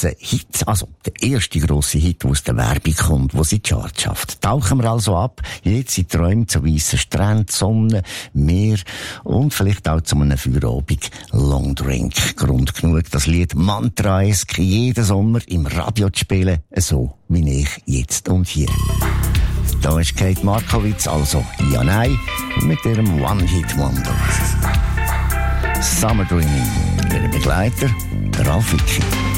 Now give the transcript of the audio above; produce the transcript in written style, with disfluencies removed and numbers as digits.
grossen Hit, also der erste grosse Hit, der aus der Werbung kommt, wo sie die Charts schafft. Tauchen wir also ab, jetzt in Träumen zu weissen Stränden, Sonne, Meer und vielleicht auch zu einem Feierabend Longdrink. Grund genug, das Lied Mantra-esk jeden Sommer im Radio zu spielen, so wie ich jetzt und hier. Da ist Kate Markowitz, also Ja Nein, mit ihrem One-Hit-Wonder. Summer Dreaming, ihr Begleiter, Ralf Wicki.